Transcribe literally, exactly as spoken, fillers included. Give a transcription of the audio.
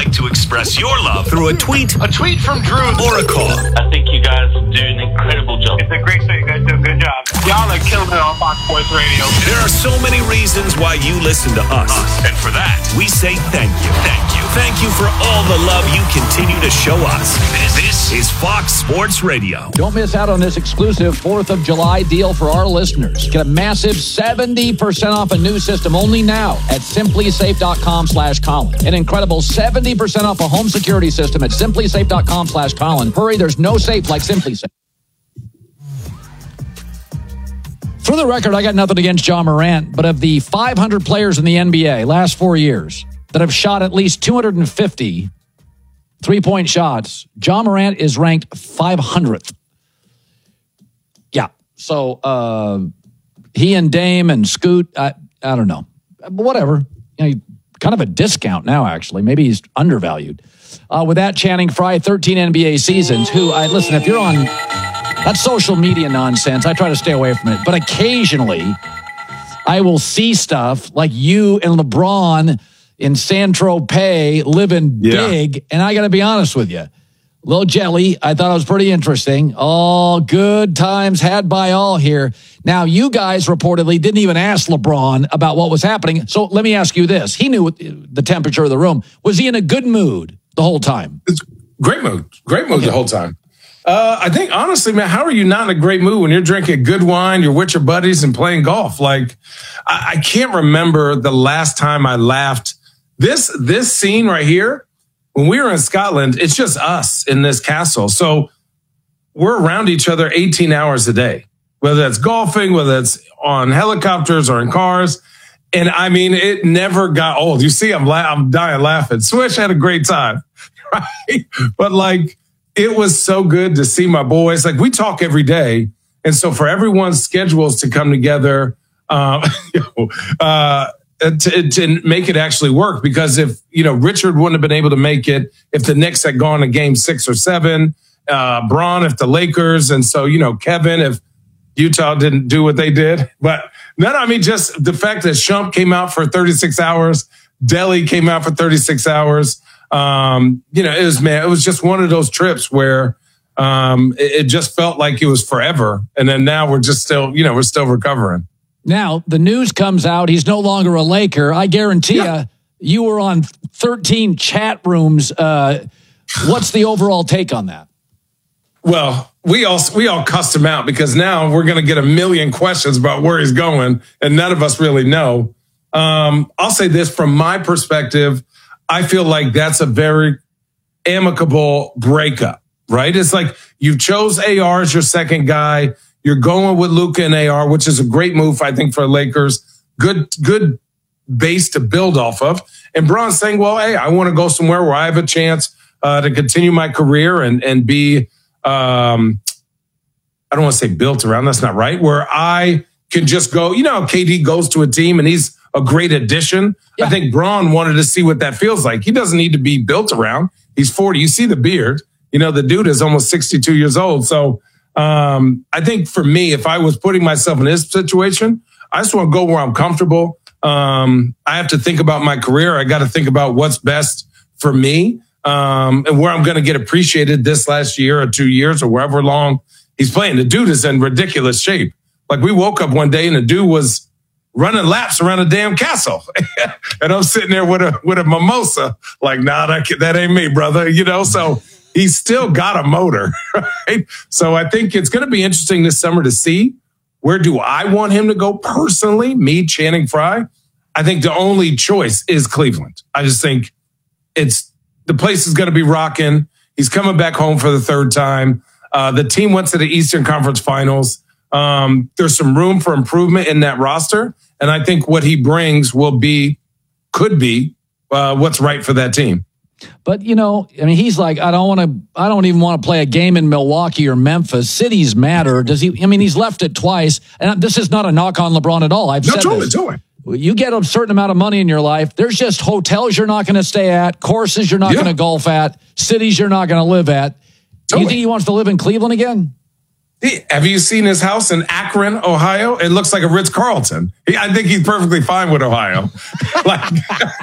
like to express your love through a tweet, A tweet from Drew. or a call. I think you guys do an incredible job. It's a great show. You guys do a good job. Y'all are killing it on Fox Sports Radio. There are so many reasons why you listen to us. And for that, we say thank you. Thank you. Thank you for all the love you continue to show us. This, this is Fox Sports Radio. Don't miss out on this exclusive fourth of July deal for our listeners. Get a massive seventy percent off a new system only now at simplysafe.com slash Colin. An incredible seventy percent off a home security system at simplysafe.com slash Colin. Hurry, there's no safe like SimpliSafe. For the record, I got nothing against Ja Morant, but of the five hundred players in the N B A last four years that have shot at least two hundred fifty three-point shots, Ja Morant is ranked five hundredth. Yeah, so uh, he and Dame and Scoot, I, I don't know. Whatever. You know, kind of a discount now, actually. Maybe he's undervalued. Uh, with that, Channing Frye, thirteen N B A seasons, who, I listen, if you're on... That's social media nonsense. I try to stay away from it. But occasionally, I will see stuff like you and LeBron in Saint-Tropez living yeah. big. And I got to be honest with you. Little jelly, I thought it was pretty interesting. All good times had by all here. Now, you guys reportedly didn't even ask LeBron about what was happening. So let me ask you this. He knew the temperature of the room. Was he in a good mood the whole time? It's great mood. Great mood okay. the whole time. Uh, I think, honestly, man, how are you not in a great mood when you're drinking good wine, you're with your buddies and playing golf? Like, I, I can't remember the last time I laughed. This, this scene right here, when we were in Scotland, it's just us in this castle. So we're around each other eighteen hours a day, whether that's golfing, whether it's on helicopters or in cars. And I mean, it never got old. You see, I'm la- I'm dying laughing. Swish had a great time, right? But like, it was so good to see my boys. Like, we talk every day. And so for everyone's schedules to come together, um, you know, uh, to, to make it actually work, because if, you know, Richard wouldn't have been able to make it if the Knicks had gone to game six or seven, uh, Bron, if the Lakers, and so, you know, Kevin, if Utah didn't do what they did. But no, I mean, just the fact that Shump came out for thirty-six hours, Delhi came out for thirty-six hours. Um, you know, it was, man, it was just one of those trips where um, it, it just felt like it was forever. And then now we're just still, you know, we're still recovering. Now, the news comes out. He's no longer a Laker. I guarantee yeah. you, you were on thirteen chat rooms. Uh, what's the overall take on that? Well, we all, we all cussed him out because now we're going to get a million questions about where he's going, and none of us really know. Um, I'll say this from my perspective. I feel like that's a very amicable breakup, right? It's like you chose A R as your second guy. You're going with Luka and A R, which is a great move, I think, for Lakers. Good, good base to build off of. And Bron's saying, well, hey, I want to go somewhere where I have a chance uh, to continue my career and, and be, um, I don't want to say built around. That's not right. Where I can just go, you know, K D goes to a team and he's a great addition. Yeah. I think Bron wanted to see what that feels like. He doesn't need to be built around. He's forty. You see the beard. You know, the dude is almost sixty-two years old. So um, I think for me, if I was putting myself in this situation, I just want to go where I'm comfortable. Um, I have to think about my career. I got to think about what's best for me um, and where I'm going to get appreciated this last year or two years or wherever long he's playing. The dude is in ridiculous shape. Like, we woke up one day and the dude was running laps around a damn castle. And I'm sitting there with a with a mimosa, like, nah, that, that ain't me, brother. You know, so he's still got a motor, right? So I think it's going to be interesting this summer to see, where do I want him to go personally, me, Channing Frye? I think the only choice is Cleveland. I just think it's the place is going to be rocking. He's coming back home for the third time. Uh, the team went to the Eastern Conference Finals. Um, there's some room for improvement in that roster. And I think what he brings will be, could be, uh, what's right for that team. But, you know, I mean, he's like, I don't want to, I don't even want to play a game in Milwaukee or Memphis. Cities matter. Does he, I mean, he's left it twice. And this is not a knock on LeBron at all. I've no, said totally, this. Totally. You get a certain amount of money in your life. There's just hotels you're not going to stay at, courses you're not yeah. going to golf at, cities you're not going to live at. Totally. You think he wants to live in Cleveland again? Have you seen his house in Akron, Ohio? It looks like a Ritz-Carlton. I think he's perfectly fine with Ohio. Like.